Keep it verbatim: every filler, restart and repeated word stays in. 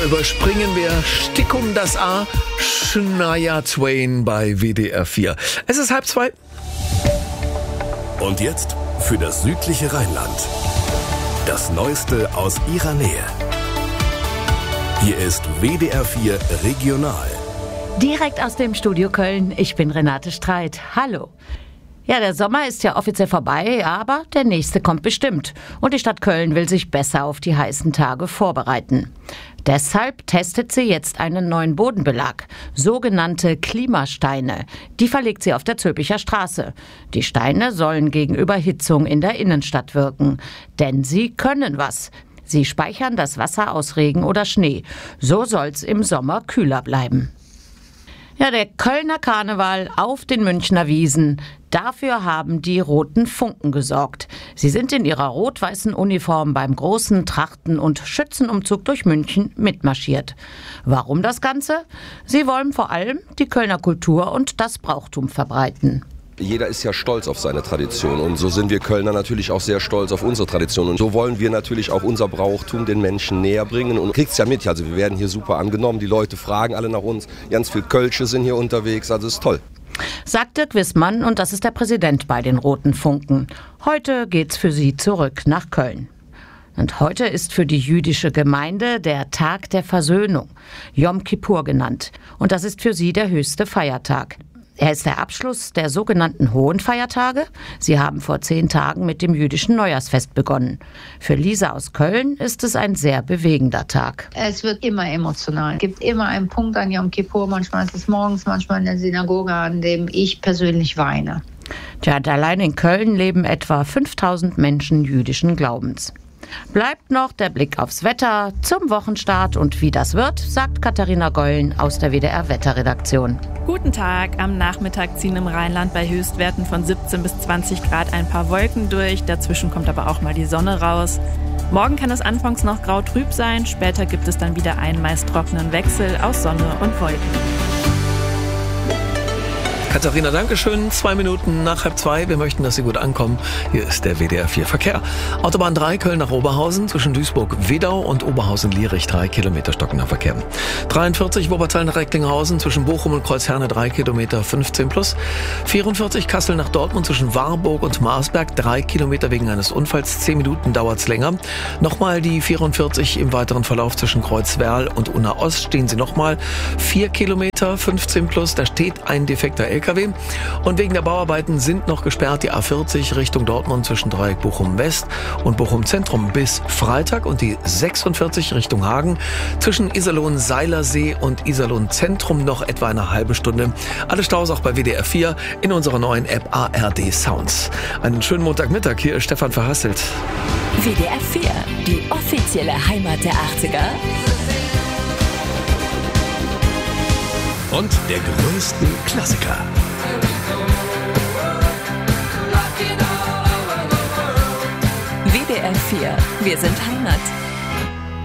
Überspringen wir Stickum das A, Shania Twain bei W D R vier. Es ist halb zwei. Und jetzt für das südliche Rheinland. Das Neueste aus ihrer Nähe. Hier ist W D R vier Regional. Direkt aus dem Studio Köln, ich bin Renate Streit. Hallo. Ja, der Sommer ist ja offiziell vorbei, aber der nächste kommt bestimmt. Und die Stadt Köln will sich besser auf die heißen Tage vorbereiten. Deshalb testet sie jetzt einen neuen Bodenbelag, sogenannte Klimasteine. Die verlegt sie auf der Zülpicher Straße. Die Steine sollen gegen Überhitzung in der Innenstadt wirken, denn sie können was. Sie speichern das Wasser aus Regen oder Schnee. So soll's im Sommer kühler bleiben. Ja, der Kölner Karneval auf den Münchner Wiesen. Dafür haben die Roten Funken gesorgt. Sie sind in ihrer rot-weißen Uniform beim großen Trachten- und Schützenumzug durch München mitmarschiert. Warum das Ganze? Sie wollen vor allem die Kölner Kultur und das Brauchtum verbreiten. Jeder ist ja stolz auf seine Tradition und so sind wir Kölner natürlich auch sehr stolz auf unsere Tradition. Und so wollen wir natürlich auch unser Brauchtum den Menschen näher bringen und kriegt's ja mit. Also wir werden hier super angenommen, die Leute fragen alle nach uns, ganz viele Kölsche sind hier unterwegs, also ist toll. Sagt Dirk Wissmann und das ist der Präsident bei den Roten Funken. Heute geht's für sie zurück nach Köln. Und heute ist für die jüdische Gemeinde der Tag der Versöhnung, Yom Kippur genannt. Und das ist für sie der höchste Feiertag. Er ist der Abschluss der sogenannten Hohen Feiertage. Sie haben vor zehn Tagen mit dem jüdischen Neujahrsfest begonnen. Für Lisa aus Köln ist es ein sehr bewegender Tag. Es wird immer emotional. Es gibt immer einen Punkt an Yom Kippur, manchmal ist es morgens, manchmal in der Synagoge, an dem ich persönlich weine. Tja, allein in Köln leben etwa fünftausend Menschen jüdischen Glaubens. Bleibt noch der Blick aufs Wetter zum Wochenstart und wie das wird, sagt Katharina Gollen aus der W D R-Wetterredaktion. Guten Tag. Am Nachmittag ziehen im Rheinland bei Höchstwerten von siebzehn bis zwanzig Grad ein paar Wolken durch. Dazwischen kommt aber auch mal die Sonne raus. Morgen kann es anfangs noch grau-trüb sein. Später gibt es dann wieder einen meist trockenen Wechsel aus Sonne und Wolken. Katharina, Dankeschön. Zwei Minuten nach halb zwei. Wir möchten, dass Sie gut ankommen. Hier ist der W D R vier Verkehr. Autobahn drei, Köln nach Oberhausen, zwischen Duisburg-Wedau und Oberhausen-Lierich, drei Kilometer stockender Verkehr. dreiundvierzig, Wuppertal nach Recklinghausen, zwischen Bochum und Kreuzherne, drei Kilometer, fünfzehn plus. vierundvierzig, Kassel nach Dortmund, zwischen Warburg und Marsberg, drei Kilometer wegen eines Unfalls. zehn Minuten dauert's länger. Nochmal die vierundvierzig im weiteren Verlauf zwischen Kreuzwerl und Unna Ost stehen Sie nochmal. vier Kilometer, fünfzehn plus, da steht ein defekter L K W. Und wegen der Bauarbeiten sind noch gesperrt die A vierzig Richtung Dortmund zwischen Dreieck Bochum West und Bochum Zentrum bis Freitag und die sechsundvierzig Richtung Hagen zwischen Iserlohn-Seilersee und Iserlohn-Zentrum noch etwa eine halbe Stunde. Alle Staus auch bei W D R vier in unserer neuen App A R D Sounds. Einen schönen Montagmittag, hier ist Stefan Verhasselt. W D R vier, die offizielle Heimat der achtziger. Und der größten Klassiker. W D R vier, wir sind Heimat.